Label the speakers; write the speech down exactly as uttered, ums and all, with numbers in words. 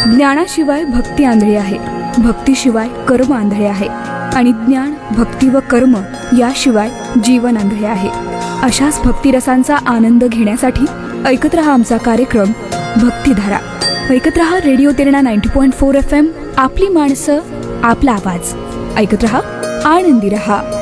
Speaker 1: ज्ञानाशिवाय भक्ती आंधळी आहे, भक्तीशिवाय कर्म आंधळे आहे आणि ज्ञान, भक्ती व कर्म याशिवाय जीवन आंधळे आहे. अशाच भक्तिरसांचा आनंद घेण्यासाठी ऐकत रहा आमचा कार्यक्रम भक्तिधारा. ऐकत रहा radio Terna ninety point four F M. आपली माणसं, आपला आवाज. ऐकत रहा, आनंदी रहा.